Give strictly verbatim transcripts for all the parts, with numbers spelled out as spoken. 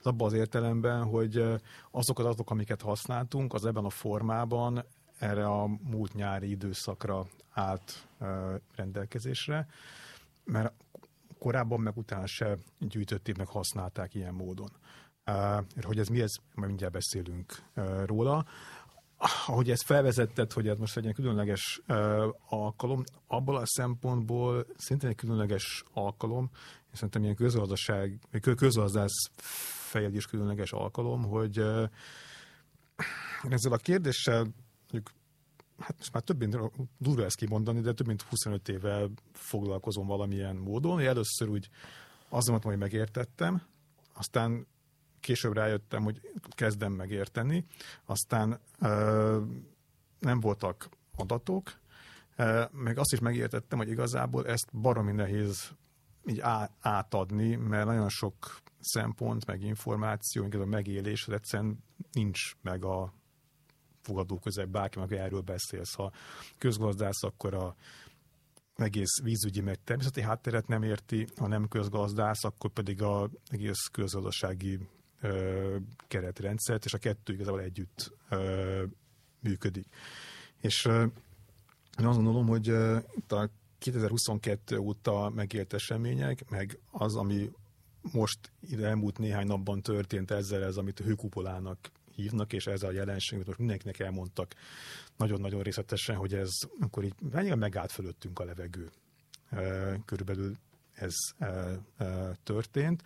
abban az értelemben, hogy azok az adatok, amiket használtunk, az ebben a formában erre a múlt nyári időszakra állt rendelkezésre, mert korábban meg utána se gyűjtötték, meg használták ilyen módon. Hogy ez mi, ez majd mindjárt beszélünk róla. Ahogy ezt felvezetted, hogy ez most egy ilyen különleges alkalom, abból a szempontból szintén egy különleges alkalom, és szerintem ilyen közgazdaság, közgazdász fejjel is különleges alkalom, hogy ezzel a kérdéssel, mondjuk, hát most már több mint, durva ezt kimondani, de több mint huszonöt éve foglalkozom valamilyen módon. Először úgy azt mondtam, hogy megértettem, aztán később rájöttem, hogy kezdem megérteni, aztán ö, nem voltak adatok, ö, meg azt is megértettem, hogy igazából ezt baromi nehéz így á, átadni, mert nagyon sok szempont, meg információ, inkább a megélés, egyszerűen nincs meg a fogadó közeg, bárki meg erről beszélsz. Ha közgazdász, akkor a egész vízügyi meg természeti hátteret nem érti, ha nem közgazdász, akkor pedig az egész közgazdasági ö, keretrendszert, és a kettő igazából együtt ö, működik. És ö, én azt gondolom, hogy ö, itt a kétezer-huszonkettő óta megélt események, meg az, ami most ide elmúlt néhány napban történt ezzel, ez, amit a hőkupolának hívnak, és ez a jelenség, amit most mindenkinek elmondtak nagyon-nagyon részletesen, hogy ez akkor így megállt fölöttünk a levegő. Körülbelül ez történt.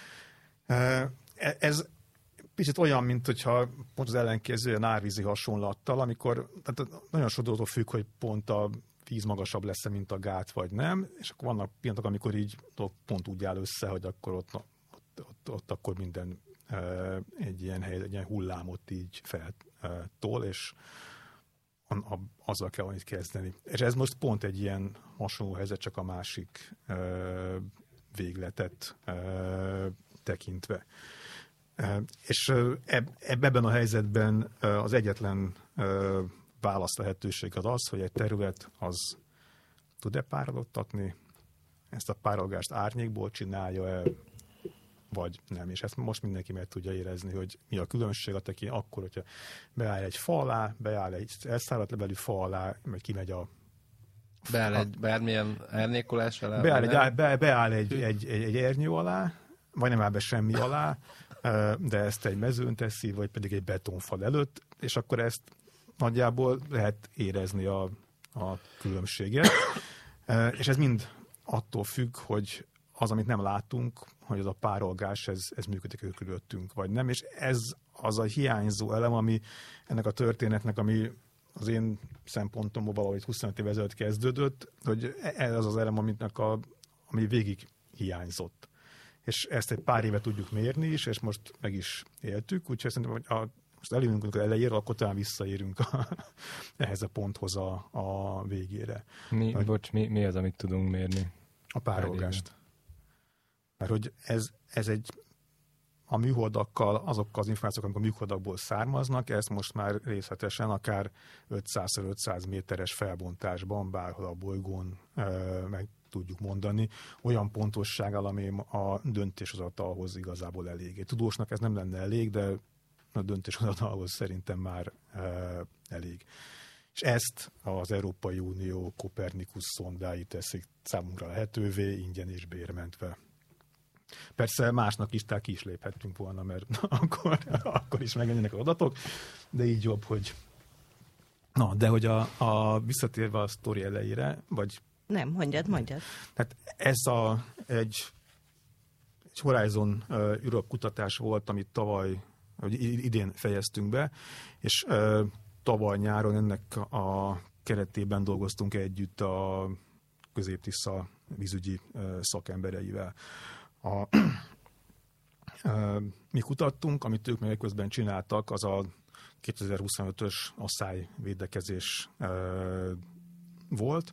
Ez picit olyan, mint hogyha pont az ellenkező a árvízi hasonlattal, amikor tehát nagyon sodrótól függ, hogy pont a víz magasabb lesz, mint a gát, vagy nem, és akkor vannak pillanatok, amikor így pont úgy áll össze, hogy akkor ott, ott, ott, ott akkor minden egy ilyen hely, egy ilyen hullámot így feltol, és azzal kell valamit kezdeni. És ez most pont egy ilyen hasonló helyzet, csak a másik végletet tekintve. És ebben a helyzetben az egyetlen válasz lehetőség az az, hogy egy terület az tud-e páradottatni, ezt a párogást árnyékból csinálja-e, vagy nem. És ezt most mindenki meg tudja érezni, hogy mi a különbség a tekint, akkor, hogyha beáll egy fa alá, beáll egy elszállat levelű fa alá, vagy kimegy a... Beáll a, egy bármilyen árnyékolás alá? Beáll, egy, be, beáll egy, egy, egy, egy ernyő alá, vagy nem áll be semmi alá, de ezt egy mezőn teszi, vagy pedig egy betonfal előtt, és akkor ezt nagyjából lehet érezni a, a különbséget. És ez mind attól függ, hogy az, amit nem látunk, hogy az a párolgás, ez, ez működik körülöttünk, vagy nem. És ez az a hiányzó elem, ami ennek a történetnek, ami az én szempontomból valahogy huszonöt évvel ezelőtt kezdődött, hogy ez az az elem, aminek a, ami végig hiányzott. És ezt egy pár éve tudjuk mérni is, és most meg is éltük, úgyhogy szerintem, hogy a, most elérünk az elejére, akkor talán visszaérünk a, ehhez a ponthoz a, a végére. Mi, hogy, bocs, mi, mi az, amit tudunk mérni? A párolgást. Mert hogy ez, ez egy a műholdakkal, azokkal az információk, amik a műholdakból származnak, ezt most már részletesen akár ötszáz-ötszáz méteres felbontásban, bárhol a bolygón e, meg tudjuk mondani, olyan pontossággal, ami a döntéshozatalhoz igazából elég. Egy tudósnak ez nem lenne elég, de a döntéshozatalhoz szerintem már e, elég. És ezt az Európai Unió Copernicus szondái teszik számunkra lehetővé, ingyen és bérmentve. Persze másnak is, tehát ki is léphettünk volna, mert akkor, akkor is megjelennek az adatok, de így jobb, hogy... Na, de hogy a, a visszatérve a sztori elejére, vagy... Nem, mondjad, mondjad. Tehát ez a, egy, egy Horizon uh, Europe kutatás volt, amit tavaly, vagy idén fejeztünk be, és uh, tavaly nyáron ennek a keretében dolgoztunk együtt a Közép-Tisza vízügyi uh, szakembereivel. A, uh, mi kutattunk, amit ők meg közben csináltak, az a kétezer-huszonötös asszályvédekezés uh, volt,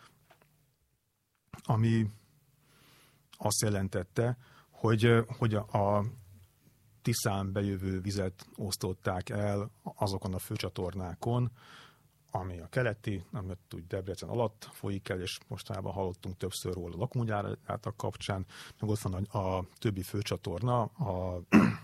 ami azt jelentette, hogy, hogy a, a Tiszán bejövő vizet osztották el azokon a főcsatornákon, ami a keleti, amit úgy Debrecen alatt folyik el, és mostanában hallottunk többször róla a Lakógyárak kapcsán, meg ott van a, a többi főcsatorna, a